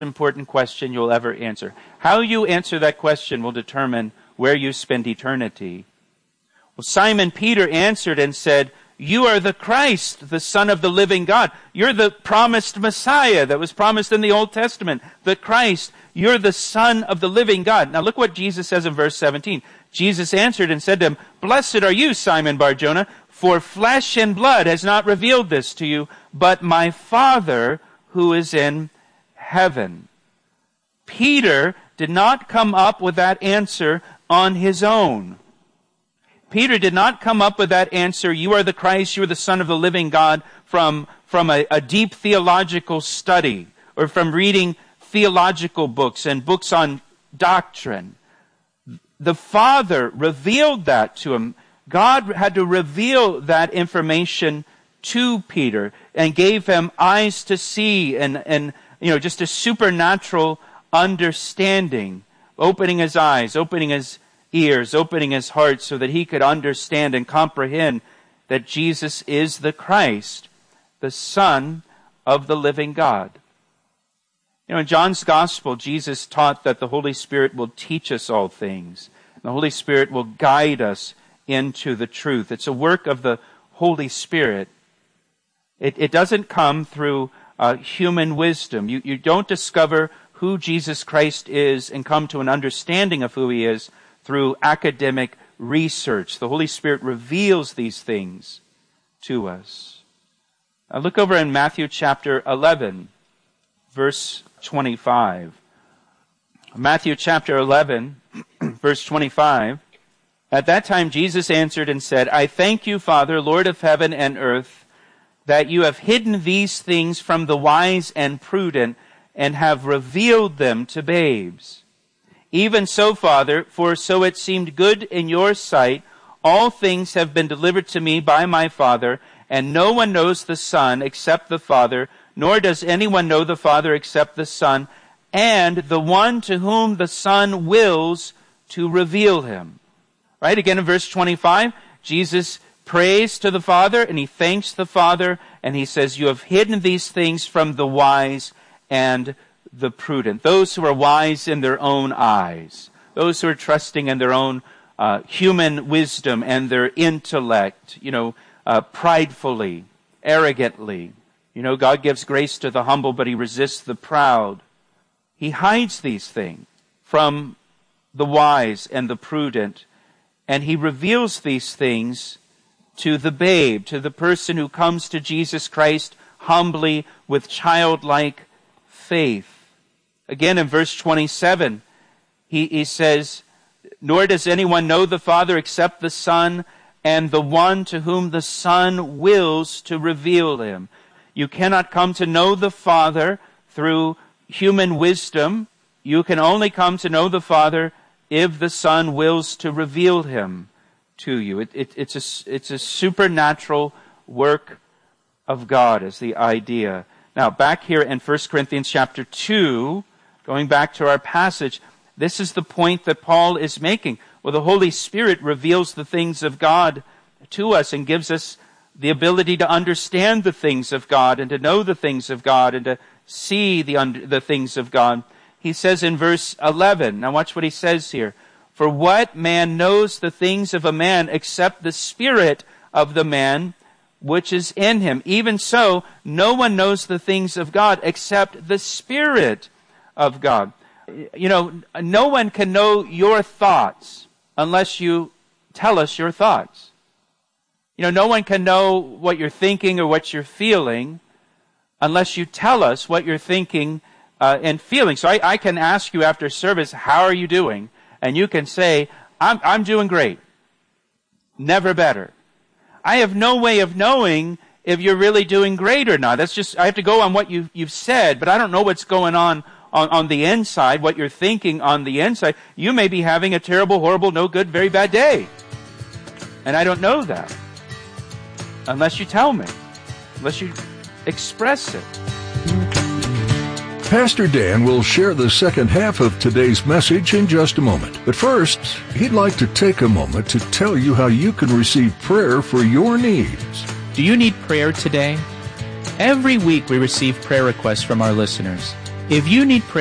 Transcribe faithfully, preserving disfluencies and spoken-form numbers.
important question you'll ever answer. How you answer that question will determine where you spend eternity. Well, Simon Peter answered and said, "You are the Christ, the Son of the living God. You're the promised Messiah that was promised in the Old Testament. The Christ, you're the Son of the living God." Now look what Jesus says in verse seventeen. Jesus answered and said to him, "Blessed are you, Simon Bar-Jonah, for flesh and blood has not revealed this to you, but my Father who is in heaven." Peter did not come up with that answer on his own. Peter did not come up with that answer, "You are the Christ, you are the Son of the living God," from, from a, a deep theological study or from reading theological books and books on doctrine. The Father revealed that to him. God had to reveal that information to Peter and gave him eyes to see and, and you know, just a supernatural understanding, opening his eyes, opening his ears, opening his heart so that he could understand and comprehend that Jesus is the Christ, the Son of the living God. You know, in John's Gospel, Jesus taught that the Holy Spirit will teach us all things. The Holy Spirit will guide us into the truth. It's a work of the Holy Spirit. It, it doesn't come through uh, human wisdom. You, you don't discover who Jesus Christ is and come to an understanding of who he is through academic research. The Holy Spirit reveals these things to us. Now look over in Matthew chapter eleven, verse twenty-five. Matthew chapter eleven, verse twenty-five. At that time Jesus answered and said, "I thank you, Father, Lord of heaven and earth, that you have hidden these things from the wise and prudent and have revealed them to babes. Even so, Father, for so it seemed good in your sight, all things have been delivered to me by my Father, and no one knows the Son except the Father, nor does anyone know the Father except the Son, and the one to whom the Son wills to reveal him." Right? Again in verse twenty-five, Jesus prays to the Father and he thanks the Father and he says, "You have hidden these things from the wise and the prudent." Those who are wise in their own eyes. Those who are trusting in their own uh, human wisdom and their intellect, you know, uh, pridefully, arrogantly. You know, God gives grace to the humble, but he resists the proud. He hides these things from the wise and the prudent, and he reveals these things to the babe, to the person who comes to Jesus Christ humbly with childlike faith. Again in verse twenty-seven, he, he says, "Nor does anyone know the Father except the Son, and the one to whom the Son wills to reveal him." You cannot come to know the Father through human wisdom. You can only come to know the Father if the Son wills to reveal him to you. It, it, it's, a, it's a supernatural work of God is the idea. Now, back here in First Corinthians chapter two, going back to our passage, this is the point that Paul is making. Well, the Holy Spirit reveals the things of God to us and gives us the ability to understand the things of God and to know the things of God and to see the, the things of God. He says in verse eleven, now watch what he says here. "For what man knows the things of a man except the spirit of the man which is in him? Even so, no one knows the things of God except the Spirit of God." You know, no one can know your thoughts unless you tell us your thoughts. You know, no one can know what you're thinking or what you're feeling unless you tell us what you're thinking uh, and feeling. So I, I can ask you after service, "How are you doing?" And you can say, I'm, I'm doing great. Never better. I have no way of knowing if you're really doing great or not. That's just, I have to go on what you, you've said, but I don't know what's going on, on on the inside, what you're thinking on the inside. You may be having a terrible, horrible, no good, very bad day. And I don't know that. Unless you tell me. Unless you express it. Pastor Dan will share the second half of today's message in just a moment. But first, he'd like to take a moment to tell you how you can receive prayer for your needs. Do you need prayer today? Every week we receive prayer requests from our listeners. If you need prayer,